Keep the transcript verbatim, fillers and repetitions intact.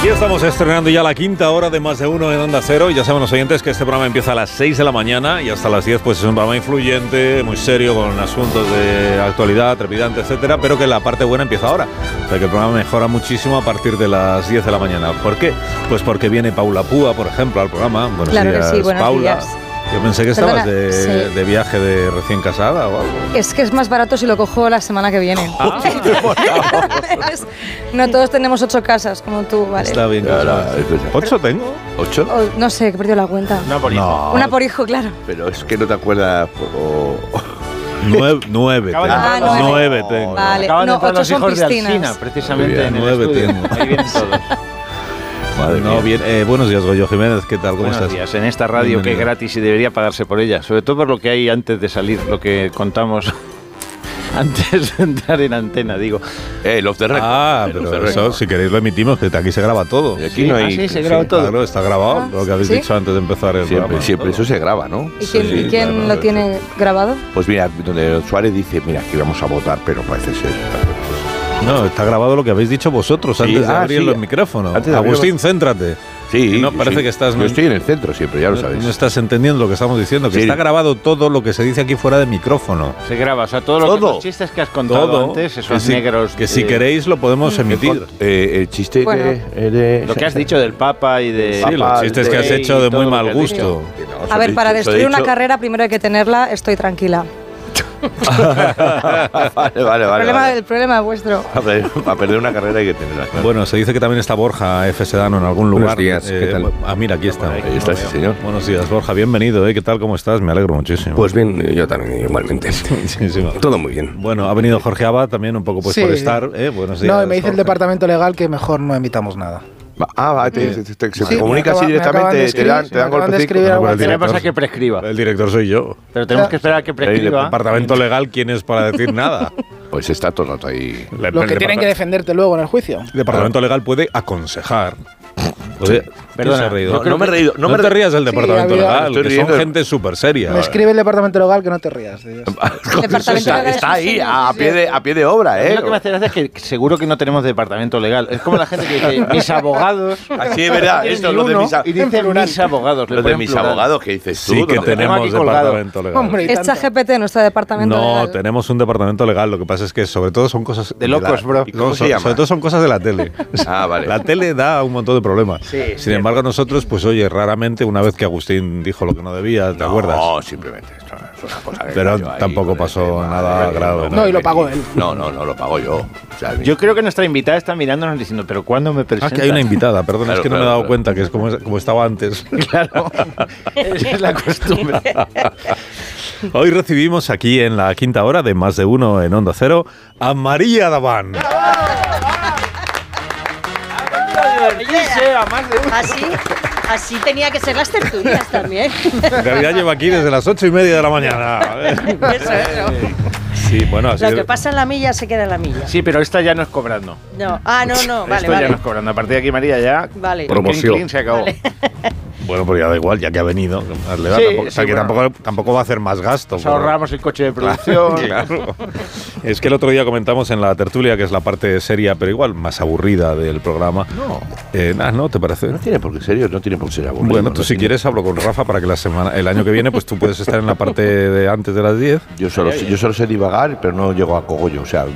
Aquí estamos estrenando ya la quinta hora de Más de Uno en Onda Cero. Y ya saben los oyentes que este programa empieza a las seis de la mañana y hasta las diez pues es un programa influyente, muy serio, con asuntos de actualidad, trepidante, etcétera, pero que la parte buena empieza ahora. O sea que el programa mejora muchísimo a partir de las diez de la mañana. ¿Por qué? Pues porque viene Paula Púa, por ejemplo, al programa. Buenos claro días, que sí, buenos Paula. días. Yo pensé que estabas Perdona, de, sí. de viaje de recién casada o algo. Es que es más barato si lo cojo la semana que viene. Ah. No todos tenemos ocho casas como tú, ¿vale? Está bien. Claro, ¿Ocho tengo? ¿Ocho? O, no sé, que he perdido la cuenta. Una por hijo. No. Una por hijo, claro. Pero es que no te acuerdas. O... Nueve, nueve, Acaban tengo. de entrar los- nueve tengo. Vale. Acaban no, de entrar ocho los son hijos de piscinas. Alsina, precisamente, Muy bien, en el nueve estudio. tengo. Ahí vienen todos. Madre no, bien. Eh, buenos días, Goyo Jiménez. ¿Qué tal? ¿Cómo Buenos estás? días. En esta radio que es Bienvenido. gratis y debería pagarse por ella. Sobre todo por lo que hay antes de salir, lo que contamos antes de entrar en antena, digo. Eh, el off the record. Ah, El off the pero record. eso, si queréis lo emitimos, que aquí se graba todo. Y aquí no hay. Ah, sí, se graba todo. Claro, está grabado, Ah, lo que habéis ¿sí? dicho antes de empezar el Siempre, programa. siempre. Eso se graba, ¿no? ¿Y quién, Sí, y quién claro, lo eso. tiene grabado? Pues mira, donde Suárez dice, mira, que íbamos a votar, pero parece ser. No, está grabado lo que habéis dicho vosotros Sí, antes de ah, abrir sí. los micrófonos. Antes de abrir Agustín, los- céntrate. Sí. No, parece sí. que estás- Yo estoy en el centro siempre, ya lo No, sabes. no estás entendiendo lo que estamos diciendo, que Sí. está grabado todo lo que se dice aquí fuera de micrófono. Se graba, o sea, todo lo Todo. que, los chistes que has contado Todo. antes, que esos si, negros. que si eh, queréis lo podemos emitir. Eh, el chiste Bueno. de, de- Lo que has dicho del Papa y de. Sí, los chistes que has de- hecho de y todo muy lo mal que has gusto. dicho. Que no, eso A he ver, dicho- para eso he destruir una dicho- carrera primero hay que tenerla, estoy tranquila. vale, vale, el, vale. problema, vale. el problema es vuestro. Para perder, para perder una carrera hay que tenerla. claro. Bueno, se dice que también está Borja F. Sedano en algún lugar. Buenos días, ¿qué tal? Ah, mira, aquí está. Ahí está, sí, señor. Buenos días, Borja, bienvenido. ¿eh? ¿Qué tal? ¿Cómo estás? Me alegro muchísimo. Pues bien, yo también, igualmente. Sí, sí, va. Todo muy bien. Bueno, ha venido Jorge Abad también un poco pues Sí. por estar. ¿eh? Buenos días. No, y me dice el Jorge. departamento legal que mejor no emitamos nada. Ah, va, te, te- te- se Sí, comunica me así acaba- me acaban de directamente, te escribir, dan, sí, te dan me acaban de golpecitos. escribir algo Bueno, el así. Tenemos director- a que prescriba. El director soy yo. Pero tenemos que esperar a que El prescriba. departamento legal, ¿quién es para decir nada? Pues está todo el rato ahí. El- Los el que tienen departa- que defenderte luego en el juicio. El departamento legal puede aconsejar. Puede, Perdona, ¿quién se ha reído? No, creo no me he que- reído. No, No, me te rías del Sí, departamento había- legal, Estoy que son riendo. gente súper seria. Me escribe el departamento legal que no te rías. de Dios. Departamento está, legal es está un ahí, señor, a sí, pie, de, a pie de obra, A mí ¿eh? Lo que me hace gracia es que seguro que no tenemos departamento legal. Es como la gente que dice mis abogados. Así es verdad, No tienen esto, ni lo de uno, mis a- y dice mis abogados. le Los de ponen mis plural. abogados, ¿qué dices tú? Sí que ¿Dónde? tenemos aquí colgado. departamento legal. Hombre, y Es tanto. ChatGPT nuestro departamento No, legal. tenemos un departamento legal. Lo que pasa es que sobre todo son cosas De locos, la- bro. ¿Y cómo no, se son- llama? Sobre todo son cosas de la tele. Ah, vale. La tele da un montón de problemas. Sin embargo, nosotros, pues oye, raramente, una vez que Agustín dijo lo que no debía, ¿te acuerdas? No, simplemente esto es una cosa que Pero cayó ahí tampoco con el pasó tema nada de- grave, No, y lo pagó él. No, no, no lo pago yo. O sea, Yo creo que nuestra invitada está mirándonos diciendo, pero ¿cuándo me Ah, presentas? que hay una invitada, perdón, Claro, es que no claro, me he dado claro. cuenta que es como, como estaba antes. Claro, esa es la costumbre. Hoy recibimos aquí en la quinta hora de Más de Uno en Onda Cero a María Daván. Así, así tenía que ser las tertulias también. En realidad lleva aquí desde las ocho y media de la mañana. Eso, eso. Sí, bueno, así Lo que- que pasa en la milla se queda en la milla. Sí, pero esta ya no es cobrando. No. Ah, no, no, vale, Esto ya vale. no es cobrando. A partir de aquí, María, ya. Vale. Promoción. Clean, clean, se acabó. Bueno, pues ya da igual, ya que ha venido. Le da, Sí, tampoco, o sea, sí, que bueno. tampoco, tampoco va a hacer más gasto. Nos pero- ahorramos el coche de producción. Claro. Es que el otro día comentamos en la tertulia, que es la parte seria, pero igual más aburrida del programa. No. Eh, nada, ¿no? ¿Te parece? No tiene por qué serio, no tiene por qué ser aburrido. Bueno, no tú si tiene- quieres hablo con Rafa para que la semana, el año que viene pues tú puedes estar en la parte de antes de las diez. Yo solo, yo solo sé divagar, pero no llego a cogollo. O sea,